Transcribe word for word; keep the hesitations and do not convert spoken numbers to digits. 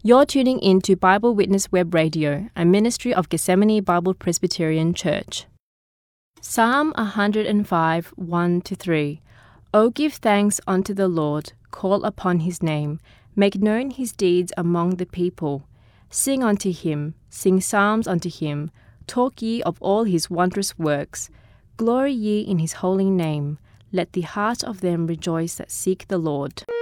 You're tuning in to Bible Witness Web Radio, a ministry of Gethsemane Bible Presbyterian Church. Psalm one hundred five, one to three. O give thanks unto the Lord, call upon his name, make known his deeds among the people. Sing unto him, sing psalms unto him, talk ye of all his wondrous works. Glory ye in his holy name. Let the heart of them rejoice that seek the Lord.